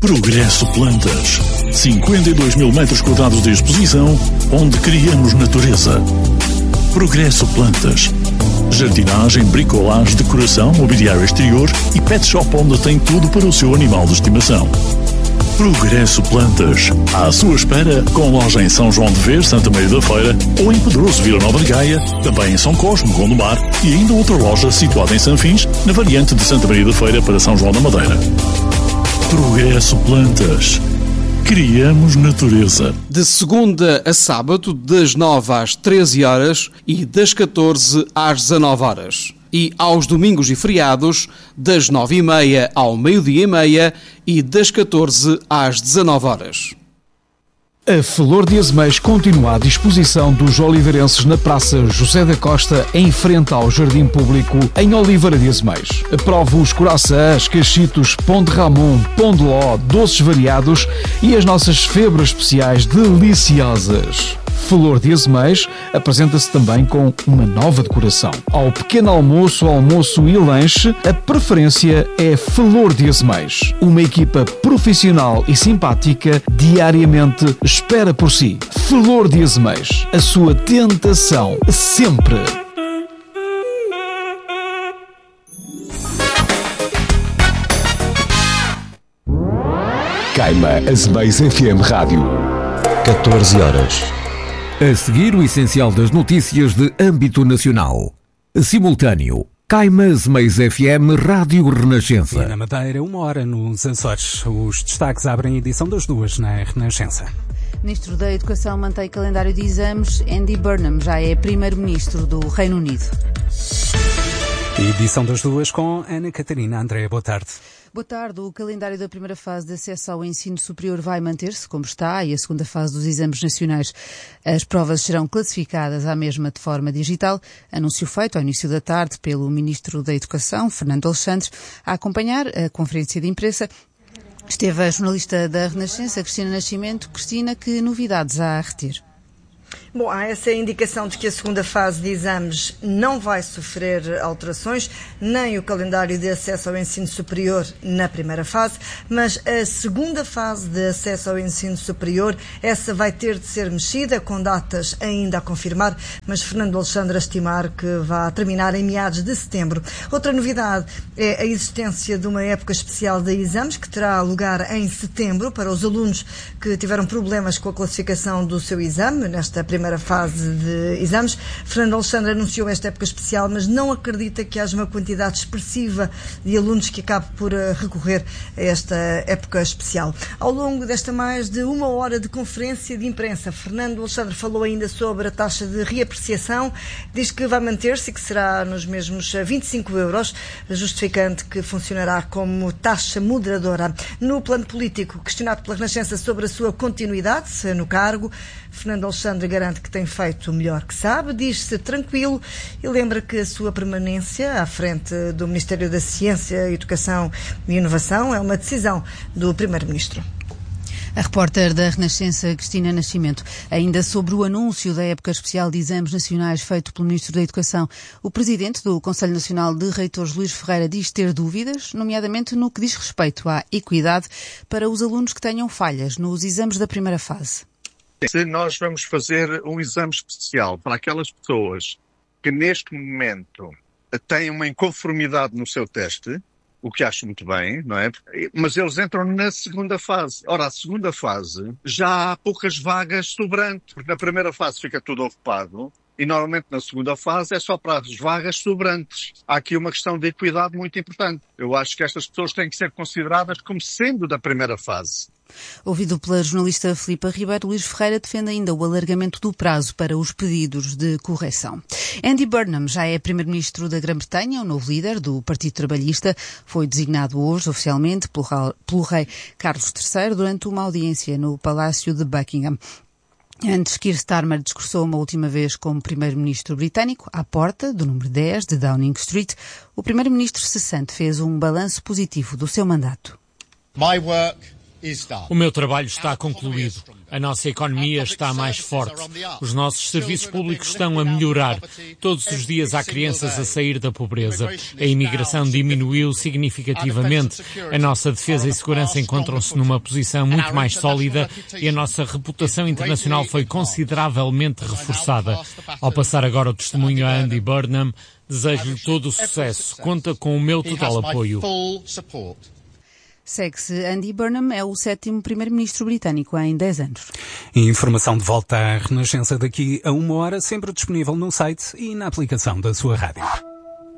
Progresso Plantas. 52 mil metros quadrados de exposição, onde criamos natureza. Progresso Plantas. Jardinagem, bricolagem, decoração, mobiliário exterior e pet shop onde tem tudo para o seu animal de estimação. Progresso Plantas. À sua espera, com loja em São João de Ver, Santa Maria da Feira, ou em Pedroso, Vila Nova de Gaia, também em São Cosme, Gondomar, e ainda outra loja situada em Sanfins, na variante de Santa Maria da Feira para São João da Madeira. Progresso Plantas. Criamos natureza. De segunda a sábado, das 9 às 13 horas e das 14 às 19 horas. E aos domingos e feriados, das 9h30 ao meio-dia e meia e das 14 às 19 horas. A Flor de Azeméis continua à disposição dos oliveirenses na Praça José da Costa, em frente ao Jardim Público, em Oliveira de Azeméis. Prove os coraçãs, cachitos, pão de Ramon, pão de ló, doces variados e as nossas febras especiais deliciosas. Flor de Azeméis apresenta-se também com uma nova decoração. Ao pequeno almoço, almoço e lanche, a preferência é Flor de Azeméis. Uma equipa profissional e simpática diariamente espera por si. Flor de Azeméis, a sua tentação sempre. Caima Azeméis FM Rádio. 14 horas. A seguir, o essencial das notícias de âmbito nacional. Simultâneo. Caima Azeméis FM Rádio Renascença. E na Madeira, 1h nos Açores. Os destaques abrem a edição das 2 na Renascença. Ministro da Educação mantém calendário de exames. Andy Burnham já é primeiro-ministro do Reino Unido. Edição das 2 com Ana Catarina. Andréa, boa tarde. Boa tarde. O calendário da primeira fase de acesso ao ensino superior vai manter-se como está e a segunda fase dos exames nacionais. As provas serão classificadas à mesma de forma digital. Anúncio feito ao início da tarde pelo Ministro da Educação, Fernando Alexandre. A acompanhar a conferência de imprensa esteve a jornalista da Renascença, Cristina Nascimento. Cristina, que novidades há a reter? Bom, há essa indicação de que a segunda fase de exames não vai sofrer alterações, nem o calendário de acesso ao ensino superior na primeira fase, mas a segunda fase de acesso ao ensino superior, essa vai ter de ser mexida, com datas ainda a confirmar, mas Fernando Alexandre a estimar que vai terminar em meados de setembro. Outra novidade é a existência de uma época especial de exames, que terá lugar em setembro para os alunos que tiveram problemas com a classificação do seu exame, nesta primeira fase de exames. Fernando Alexandre anunciou esta época especial, mas não acredita que haja uma quantidade expressiva de alunos que acabe por recorrer a esta época especial. Ao longo desta mais de 1 hora de conferência de imprensa, Fernando Alexandre falou ainda sobre a taxa de reapreciação, diz que vai manter-se e que será nos mesmos 25 euros, justificando que funcionará como taxa moderadora. No plano político, questionado pela Renascença sobre a sua continuidade no cargo, Fernando Alexandre garante que tem feito o melhor que sabe, diz-se tranquilo e lembra que a sua permanência à frente do Ministério da Ciência, Educação e Inovação é uma decisão do Primeiro-Ministro. A repórter da Renascença, Cristina Nascimento. Ainda sobre o anúncio da época especial de exames nacionais feito pelo Ministro da Educação, o Presidente do Conselho Nacional de Reitores, Luís Ferreira, diz ter dúvidas, nomeadamente no que diz respeito à equidade para os alunos que tenham falhas nos exames da primeira fase. Se nós vamos fazer um exame especial para aquelas pessoas que neste momento têm uma inconformidade no seu teste, o que acho muito bem, não é? Mas eles entram na segunda fase. Ora, a segunda fase já há poucas vagas sobrantes, porque na primeira fase fica tudo ocupado e normalmente na segunda fase é só para as vagas sobrantes. Há aqui uma questão de equidade muito importante. Eu acho que estas pessoas têm que ser consideradas como sendo da primeira fase. Ouvido pela jornalista Filipa Ribeiro, Luís Ferreira defende ainda o alargamento do prazo para os pedidos de correção. Andy Burnham já é primeiro-ministro da Grã-Bretanha, o novo líder do Partido Trabalhista. Foi designado hoje oficialmente pelo rei Carlos III durante uma audiência no Palácio de Buckingham. Antes, Keir Starmer discursou uma última vez como primeiro-ministro britânico, à porta do número 10 de Downing Street. O primeiro-ministro cessante fez um balanço positivo do seu mandato. O meu trabalho está concluído. A nossa economia está mais forte. Os nossos serviços públicos estão a melhorar. Todos os dias há crianças a sair da pobreza. A imigração diminuiu significativamente. A nossa defesa e segurança encontram-se numa posição muito mais sólida e a nossa reputação internacional foi consideravelmente reforçada. Ao passar agora o testemunho a Andy Burnham, desejo-lhe todo o sucesso. Conta com o meu total apoio. Segue-se. Andy Burnham é o 7º primeiro-ministro britânico em 10 anos. Informação de volta à Renascença daqui a 1 hora, sempre disponível no site e na aplicação da sua rádio.